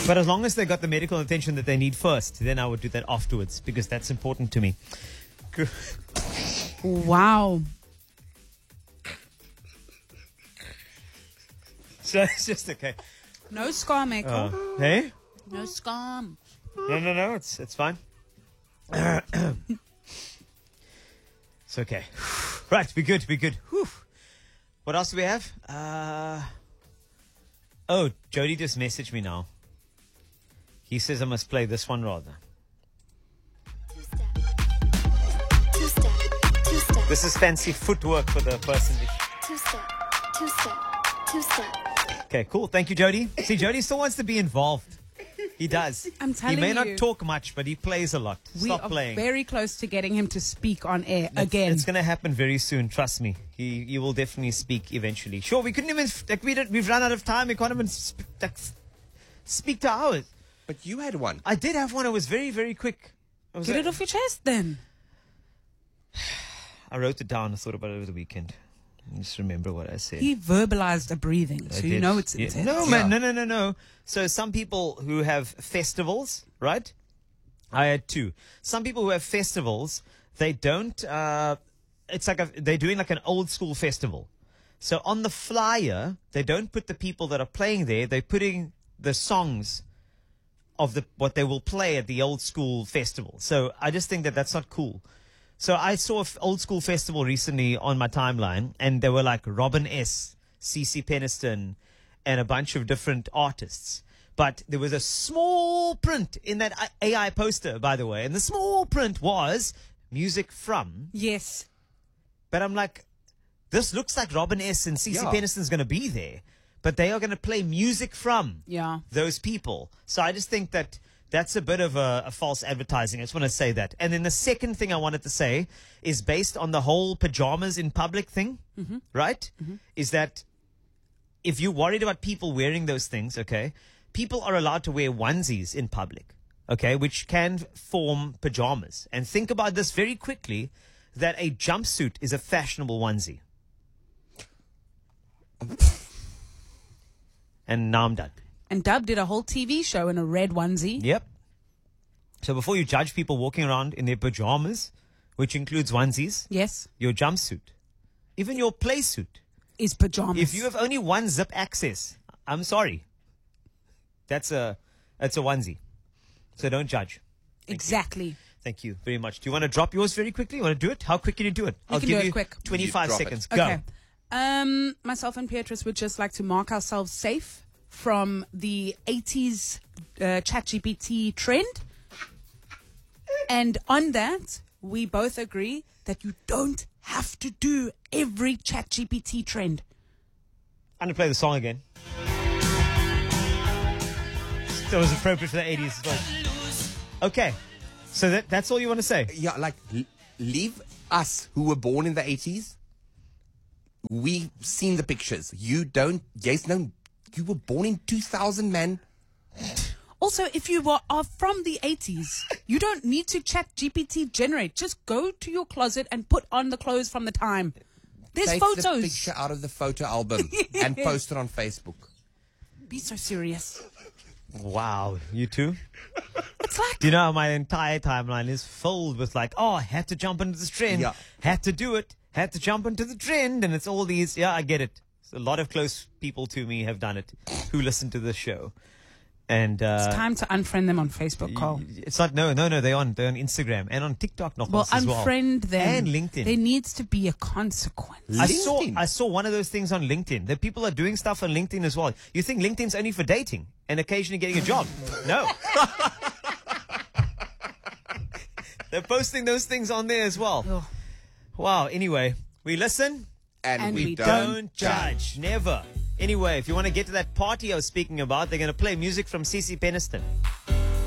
But as long as they got the medical attention that they need first, then I would do that afterwards because that's important to me. Wow. So it's just okay. No scar, Michael. Hey? No scar. No, it's fine. It's okay. Right, be good. Whew. What else do we have? Oh, Jody just messaged me now. He says I must play this one rather. Two-step. This is fancy footwork for the person. Two-step. Okay, cool. Thank you, Jody. See, Jody still wants to be involved. He does. I'm telling He may you. not talk much, but he plays a lot. We Stop are playing. very close to getting him to speak on air again. It's going to happen very soon. Trust me. You will definitely speak eventually. Sure, we couldn't even we've run out of time. We can't even speak to ours. But you had one. I did have one. It was very, very quick. Get it off your chest then. I wrote it down. I thought about it over the weekend. Just remember what I said. He verbalized a breathing, so I you did. know it's Yeah. intense. No, man, no. So some people who have festivals, right? I had two. Some people who have festivals, they don't. It's like they're doing like an old school festival. So on the flyer, they don't put the people that are playing there. They're putting the songs of what they will play at the old school festival. So I just think that that's not cool. So I saw an old school festival recently on my timeline, and there were like Robin S., CeCe Peniston, and a bunch of different artists. But there was a small print in that AI poster, by the way, and the small print was music from. Yes. But I'm like, this looks like Robin S. and CeCe Peniston's going to be there, but they are going to play music from those people. So I just think that that's a bit of a false advertising. I just want to say that. And then the second thing I wanted to say is based on the whole pajamas in public thing, right? Is that if you're worried about people wearing those things, okay, people are allowed to wear onesies in public, okay, which can form pajamas. And think about this very quickly, that a jumpsuit is a fashionable onesie. And now I'm done. And Dub did a whole TV show in a red onesie. Yep. So before you judge people walking around in their pajamas, which includes onesies, Yes. your jumpsuit, even your play suit, Is pajamas. if you have only one zip access, I'm sorry. That's a onesie. So don't judge. Exactly. Thank you very much. Do you want to drop yours very quickly? You want to do it? How quick can you do it? We I'll can give do it you quick. 25 You drop seconds. it. Go. Okay. Myself and Beatrice would just like to mark ourselves safe from the 80s ChatGPT trend. And on that, we both agree that you don't have to do every ChatGPT trend. I'm going to play the song again. That was appropriate for the 80s as well. Okay. So that's all you want to say? Yeah, like, leave us who were born in the 80s. We've seen the pictures. You don't. Yes, no. You were born in 2000, man. Also, if you are from the 80s, you don't need to ChatGPT generate. Just go to your closet and put on the clothes from the time. There's Take photos. the picture out of the photo album and post it on Facebook. Be so serious. Wow. You too? It's like, Do you know how my entire timeline is filled with like, oh, I had to jump into this trend. Yeah. Had to do it. Had to jump into the trend. And it's all these. Yeah, I get it. So a lot of close people to me have done it who listen to this show. And it's time to unfriend them on Facebook, Carl. it's not, no, they're on Instagram and on TikTok Well, as well. unfriend them. And LinkedIn. There needs to be a consequence. LinkedIn. I saw one of those things on LinkedIn. That people are doing stuff on LinkedIn as well. You think LinkedIn's only for dating and occasionally getting a job? No. They're posting those things on there as well. Ugh. Wow. Anyway, we listen And we we don't judge. Never. Anyway, if you want to get to that party I was speaking about, they're going to play music from CeCe Peniston.